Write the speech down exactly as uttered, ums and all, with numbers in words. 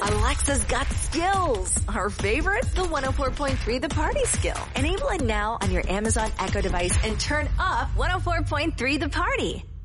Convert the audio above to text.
Alexa's got skills. Our favorite? The one oh four point three The Party skill. Enable it now on your Amazon Echo device and turn up one oh four point three The Party.